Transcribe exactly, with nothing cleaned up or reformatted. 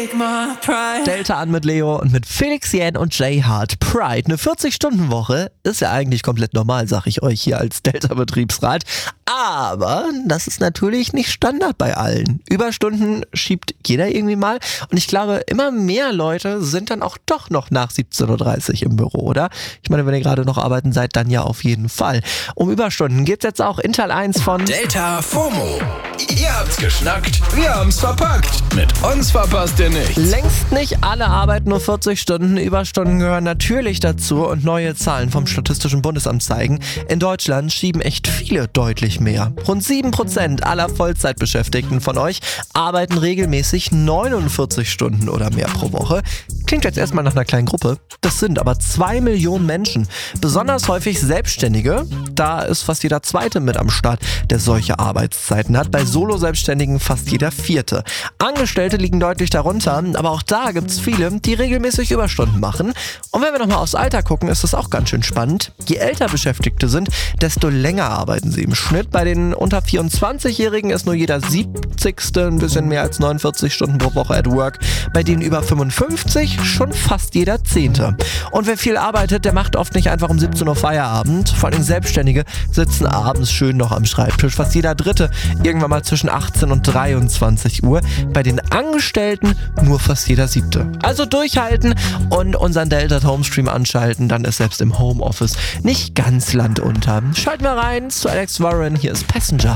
take my pride. Delta an mit Leo und mit Felix Jähn und Jay Hart. Pride. Eine vierzig-Stunden-Woche ist ja eigentlich komplett normal, sag ich euch hier als Delta-Betriebsrat. Aber das ist natürlich nicht Standard bei allen. Überstunden schiebt jeder irgendwie mal. Und ich glaube, immer mehr Leute sind dann auch doch noch nach siebzehn Uhr dreißig im Büro, oder? Ich meine, wenn ihr gerade noch arbeiten seid, dann ja auf jeden Fall. Um Überstunden geht's jetzt auch in Teil eins von Delta FOMO. Ihr habt's geschnackt, wir haben's verpackt. Mit uns verpasst ihr nichts. Längst nicht alle arbeiten nur vierzig Stunden. Überstunden gehören natürlich dazu und neue Zahlen vom Statistischen Bundesamt zeigen, in Deutschland schieben echt viele deutlich mehr. Rund sieben Prozent aller Vollzeitbeschäftigten von euch arbeiten regelmäßig neunundvierzig Stunden oder mehr pro Woche. Klingt jetzt erstmal nach einer kleinen Gruppe. Das sind aber zwei Millionen Menschen. Besonders häufig Selbstständige. Da ist fast jeder Zweite mit am Start, der solche Arbeitszeiten hat. Bei Solo-Selbstständigen fast jeder Vierte. Angestellte liegen deutlich darunter, aber auch da gibt es viele, die regelmäßig Überstunden machen. Und wenn wir nochmal aufs Alter gucken, ist das auch ganz schön spannend. Je älter Beschäftigte sind, desto länger arbeiten sie im Schnitt. Bei den unter vierundzwanzigjährigen ist nur jeder siebzigste ein bisschen mehr als neunundvierzig Stunden pro Woche at work. Bei denen über fünfundfünfzig schon fast jeder Zehnte. Und wer viel arbeitet, der macht oft nicht einfach um siebzehn Uhr Feierabend. Vor allem Selbstständige sitzen abends schön noch am Schreibtisch. Fast jeder Dritte irgendwann mal zwischen achtzehn und dreiundzwanzig Uhr. Bei den Angestellten nur fast jeder Siebte. Also durchhalten und unseren Delta Homestream anschalten, dann ist selbst im Homeoffice nicht ganz Land unter. Schalten wir rein zu Alex Warren, hier ist Passenger.